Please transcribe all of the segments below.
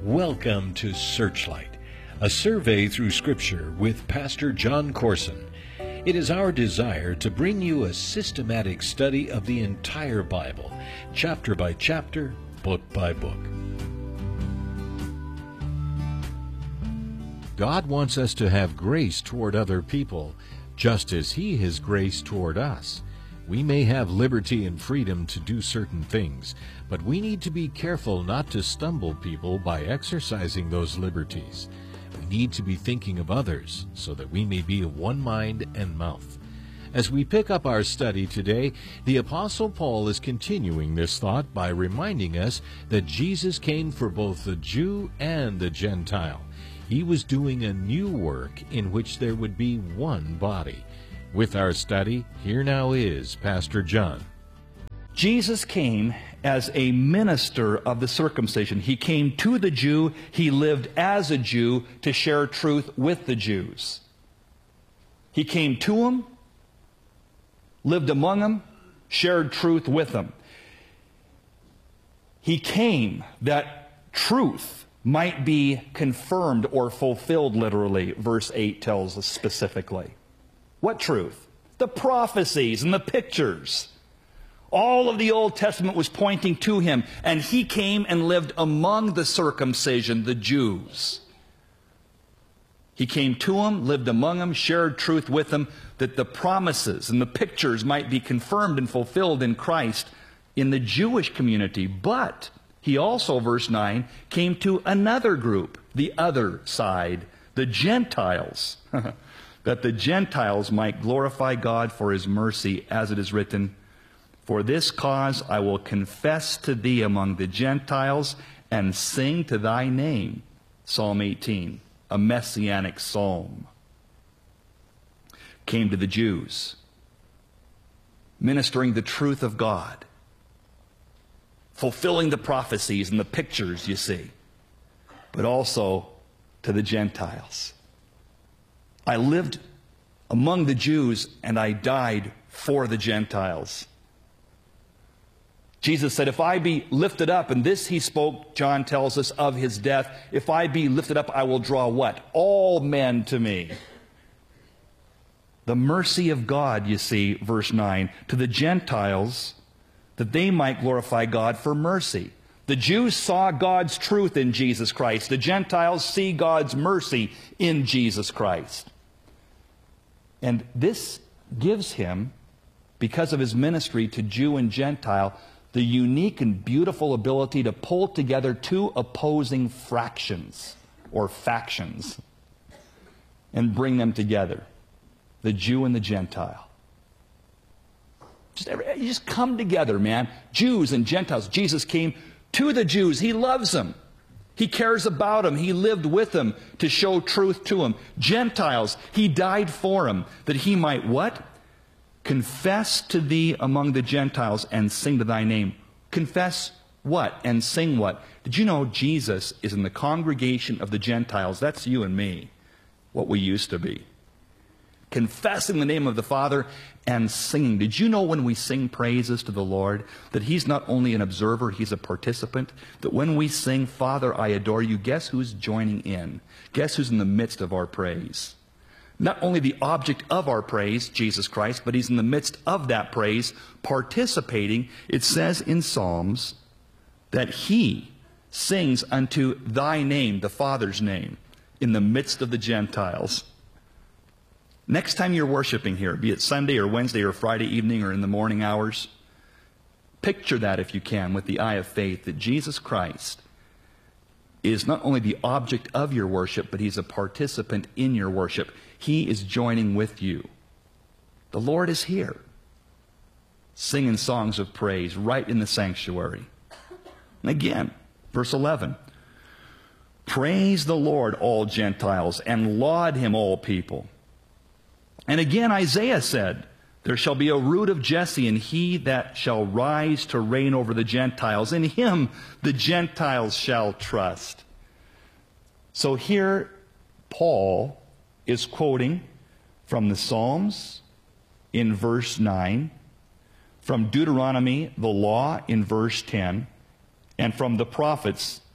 Welcome to Searchlight, a survey through Scripture with Pastor John Corson. It is our desire to bring you a systematic study of the entire Bible, chapter by chapter, book by book. God wants us to have grace toward other people, just as He has grace toward us. We may have liberty and freedom to do certain things, but we need to be careful not to stumble people by exercising those liberties. We need to be thinking of others so that we may be of one mind and mouth. As we pick up our study today, the Apostle Paul is continuing this thought by reminding us that Jesus came for both the Jew and the Gentile. He was doing a new work in which there would be one body. With our study, here now is Pastor John. Jesus came as a minister of the circumcision. He came to the Jew. He lived as a Jew to share truth with the Jews. He came to them, lived among them, shared truth with them. He came that truth might be confirmed or fulfilled, literally, verse 8 tells us specifically. What truth? The prophecies and the pictures. All of the Old Testament was pointing to Him, and He came and lived among the circumcision, the Jews. He came to them, lived among them, shared truth with them, that the promises and the pictures might be confirmed and fulfilled in Christ in the Jewish community. But He also, verse 9, came to another group, the other side, the Gentiles, that the Gentiles might glorify God for His mercy, as it is written, "For this cause I will confess to thee among the Gentiles and sing to thy name." Psalm 18, a messianic psalm. Came to the Jews, ministering the truth of God, fulfilling the prophecies and the pictures, you see, but also to the Gentiles. I lived among the Jews and I died for the Gentiles. Jesus said, if I be lifted up, and this He spoke, John tells us, of His death, if I be lifted up, I will draw what? All men to me. The mercy of God, you see, verse 9, to the Gentiles, that they might glorify God for mercy. The Jews saw God's truth in Jesus Christ. The Gentiles see God's mercy in Jesus Christ. And this gives Him, because of His ministry to Jew and Gentile, the unique and beautiful ability to pull together two opposing fractions or factions and bring them together, the Jew and the Gentile. You just come together, man. Jews and Gentiles. Jesus came to the Jews. He loves them. He cares about them. He lived with them to show truth to them. Gentiles, He died for them, that He might what? Confess to thee among the Gentiles and sing to thy name. Confess what and sing what? Did you know Jesus is in the congregation of the Gentiles? That's you and me, what we used to be. Confessing the name of the Father and singing. Did you know when we sing praises to the Lord that He's not only an observer, He's a participant? That when we sing, Father, I adore you, guess who's joining in? Guess who's in the midst of our praise? Not only the object of our praise, Jesus Christ, but He's in the midst of that praise, participating. It says in Psalms that He sings unto thy name, the Father's name, in the midst of the Gentiles. Next time you're worshiping here, be it Sunday or Wednesday or Friday evening or in the morning hours, picture that if you can with the eye of faith, that Jesus Christ is not only the object of your worship, but He's a participant in your worship. He is joining with you. The Lord is here, singing songs of praise right in the sanctuary. And again, verse 11, praise the Lord, all Gentiles, and laud Him, all people. And again, Isaiah said, there shall be a root of Jesse, and he that shall rise to reign over the Gentiles. In Him the Gentiles shall trust. So here, Paul is quoting from the Psalms in verse 9, from Deuteronomy, the law, in verse 10, and from the prophets,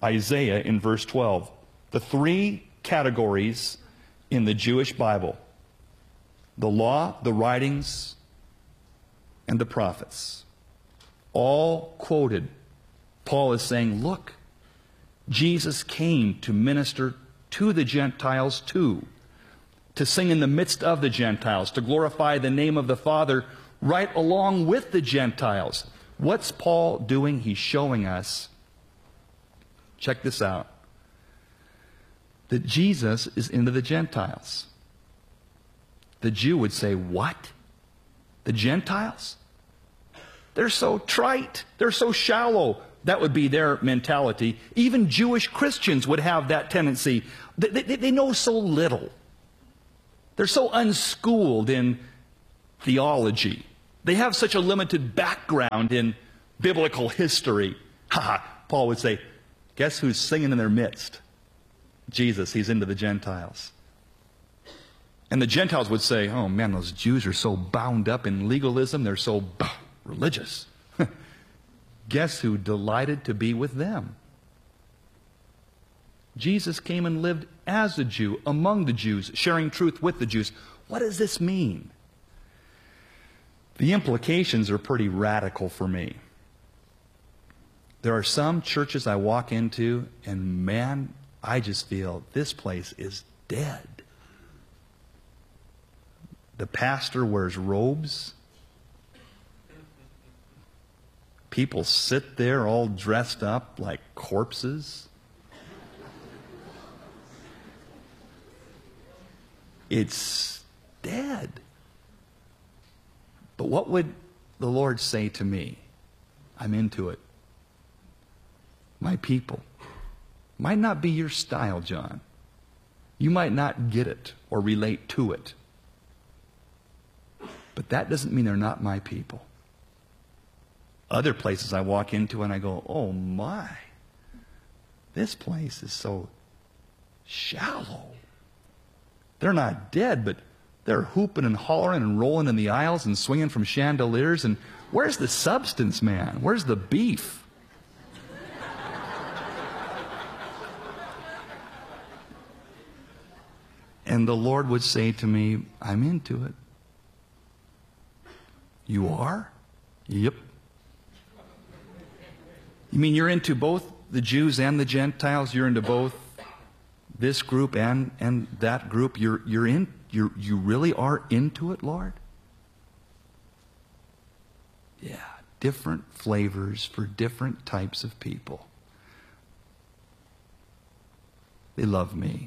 Isaiah in verse 12. The three categories in the Jewish Bible: the law, the writings, and the prophets. All quoted. Paul is saying, look, Jesus came to minister to the Gentiles too, to sing in the midst of the Gentiles, to glorify the name of the Father right along with the Gentiles. What's Paul doing? He's showing us, check this out, that Jesus is into the Gentiles. The Jew would say, what? The Gentiles? They're so trite. They're so shallow. That would be their mentality. Even Jewish Christians would have that tendency. They know so little. They're so unschooled in theology. They have such a limited background in biblical history. Paul would say, guess who's singing in their midst? Jesus. He's into the Gentiles. And the Gentiles would say, oh man, those Jews are so bound up in legalism. They're so religious. Guess who delighted to be with them? Jesus came and lived as a Jew, among the Jews, sharing truth with the Jews. What does this mean? The implications are pretty radical for me. There are some churches I walk into, and man, I just feel this place is dead. The pastor wears robes. People sit there all dressed up like corpses. It's dead. But what would the Lord say to me? I'm into it. My people. Might not be your style, John. You might not get it or relate to it. But that doesn't mean they're not my people. Other places I walk into and I go, oh my, this place is so shallow. They're not dead, but they're hooping and hollering and rolling in the aisles and swinging from chandeliers. And where's the substance, man? Where's the beef? And the Lord would say to me, I'm into it. You are? Yep. You mean you're into both the Jews and the Gentiles? You're into both this group and that group? You really are into it, Lord? Yeah, different flavors for different types of people. They love me.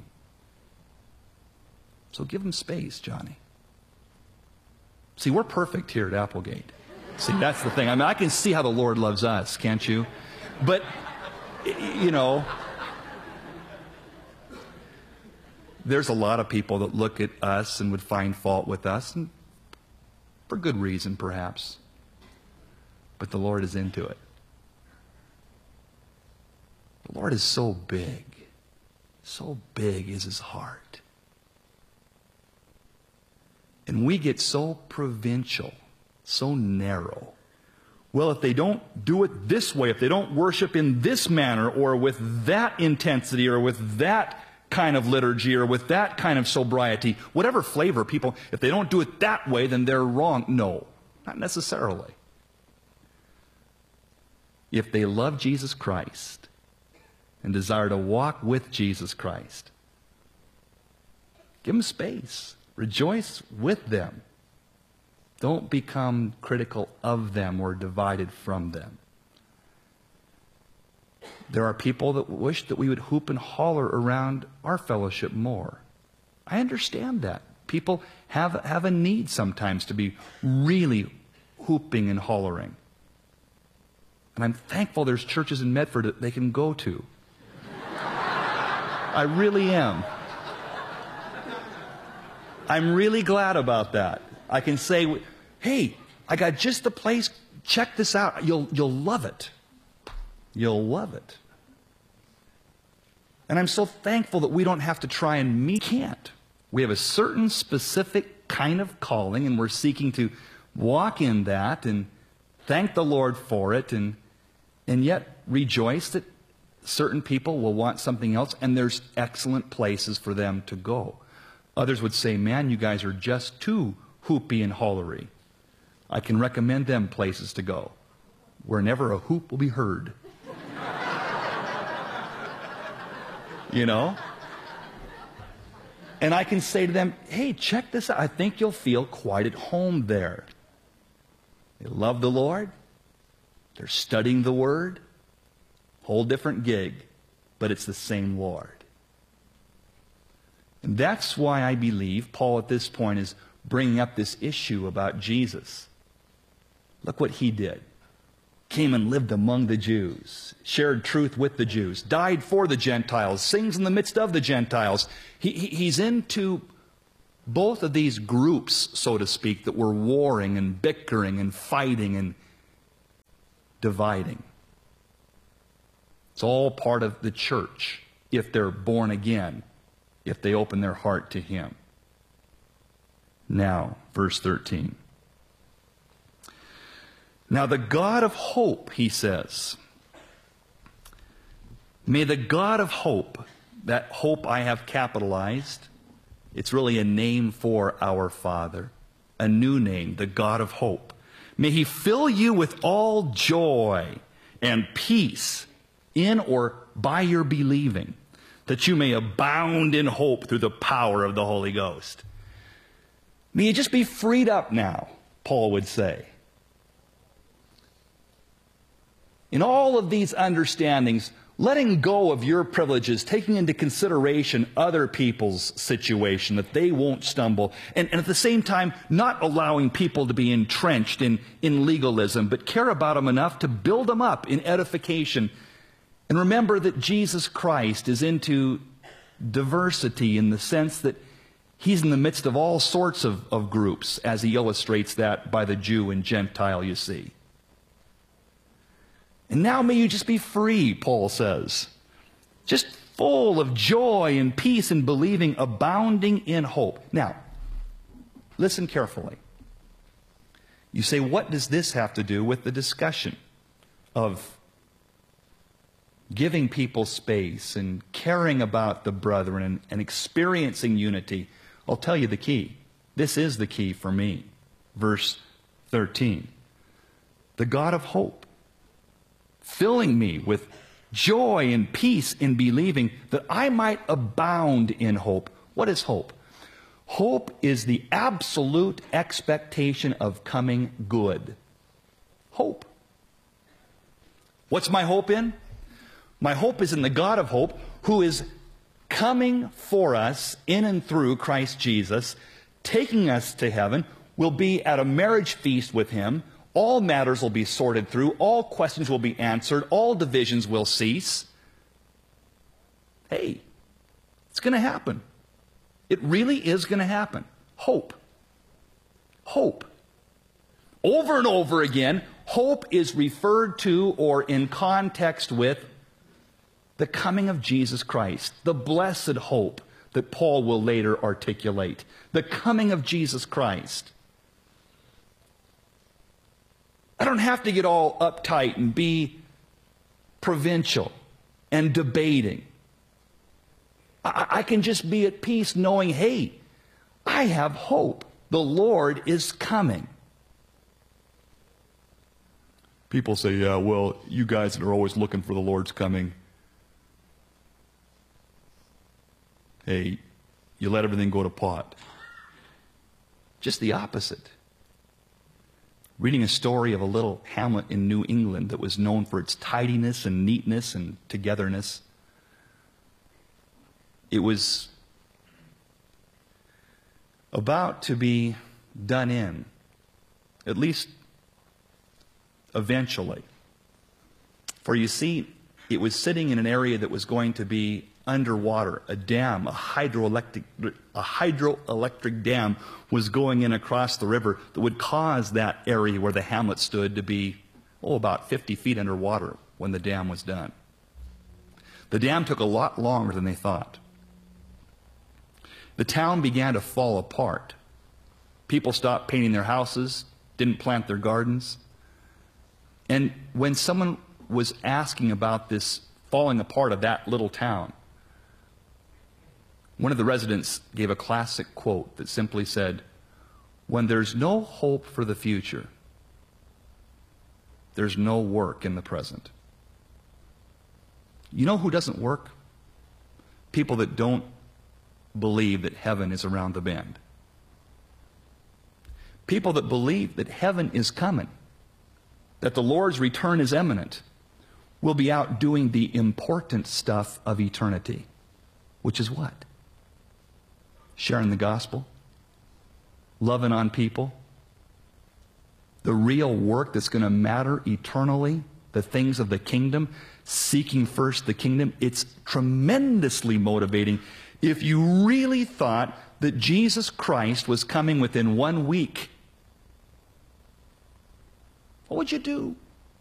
So give them space, Johnny. See, we're perfect here at Applegate. See, that's the thing. I mean, I can see how the Lord loves us, can't you? But, you know, there's a lot of people that look at us and would find fault with us, and for good reason, perhaps. But the Lord is into it. The Lord is so big. So big is His heart. And we get so provincial, so narrow. Well, if they don't do it this way, if they don't worship in this manner, or with that intensity, or with that kind of liturgy, or with that kind of sobriety, whatever flavor people, if they don't do it that way, then they're wrong. No, not necessarily. If they love Jesus Christ and desire to walk with Jesus Christ, give them space. Rejoice with them. Don't become critical of them or divided from them. There are people that wish that we would hoop and holler around our fellowship more. I understand that. People have a need sometimes to be really hooping and hollering. And I'm thankful there's churches in Medford that they can go to. I really am. I'm really glad about that. I can say, hey, I got just the place. Check this out. You'll love it. You'll love it. And I'm so thankful that we don't have to try and meet. Can't. We have a certain specific kind of calling, and we're seeking to walk in that and thank the Lord for it, and yet rejoice that certain people will want something else, and there's excellent places for them to go. Others would say, man, you guys are just too hoopy and hollery. I can recommend them places to go, where never a hoop will be heard. You know? And I can say to them, hey, check this out. I think you'll feel quite at home there. They love the Lord. They're studying the Word. Whole different gig, but it's the same Lord. And that's why I believe Paul at this point is bringing up this issue about Jesus. Look what he did. Came and lived among the Jews, shared truth with the Jews, died for the Gentiles, sings in the midst of the Gentiles. He's into both of these groups, so to speak, that were warring and bickering and fighting and dividing. It's all part of the church if they're born again, if they open their heart to Him. Now, verse 13. Now the God of hope, he says, may the God of hope, that hope I have capitalized, it's really a name for our Father, a new name, the God of hope. May He fill you with all joy and peace in or by your believing, that you may abound in hope through the power of the Holy Ghost. May you just be freed up now, Paul would say. In all of these understandings, letting go of your privileges, taking into consideration other people's situation, that they won't stumble, and at the same time, not allowing people to be entrenched in legalism, but care about them enough to build them up in edification. And remember that Jesus Christ is into diversity in the sense that He's in the midst of all sorts of groups, as He illustrates that by the Jew and Gentile, you see. And now may you just be free, Paul says. Just full of joy and peace and believing, abounding in hope. Now, listen carefully. You say, what does this have to do with the discussion of giving people space and caring about the brethren and experiencing unity? I'll tell you the key. This is the key for me. Verse 13. The God of hope, filling me with joy and peace in believing, that I might abound in hope. What is hope? Hope is the absolute expectation of coming good. Hope. What's my hope in? My hope is in the God of hope, who is coming for us in and through Christ Jesus, taking us to heaven. We'll be at a marriage feast with Him. All matters will be sorted through. All questions will be answered. All divisions will cease. Hey, it's going to happen. It really is going to happen. Hope. Hope. Over and over again, hope is referred to or in context with the coming of Jesus Christ, the blessed hope that Paul will later articulate. The coming of Jesus Christ. I don't have to get all uptight and be provincial and debating. I can just be at peace knowing, hey, I have hope. The Lord is coming. People say, yeah, well, you guys that are always looking for the Lord's coming, hey, you let everything go to pot. Just the opposite. Reading a story of a little hamlet in New England that was known for its tidiness and neatness and togetherness. It was about to be done in, at least eventually. For you see, it was sitting in an area that was going to be underwater. A dam, a hydroelectric dam was going in across the river that would cause that area where the hamlet stood to be, about 50 feet underwater when the dam was done. The dam took a lot longer than they thought. The town began to fall apart. People stopped painting their houses, didn't plant their gardens. And when someone was asking about this falling apart of that little town. One of the residents gave a classic quote that simply said, "When there's no hope for the future, there's no work in the present." You know who doesn't work? People that don't believe that heaven is around the bend. People that believe that heaven is coming, that the Lord's return is imminent, will be out doing the important stuff of eternity, which is what? Sharing the gospel, loving on people, the real work that's going to matter eternally, the things of the kingdom, seeking first the kingdom. It's tremendously motivating. If you really thought that Jesus Christ was coming within 1 week, what would you do?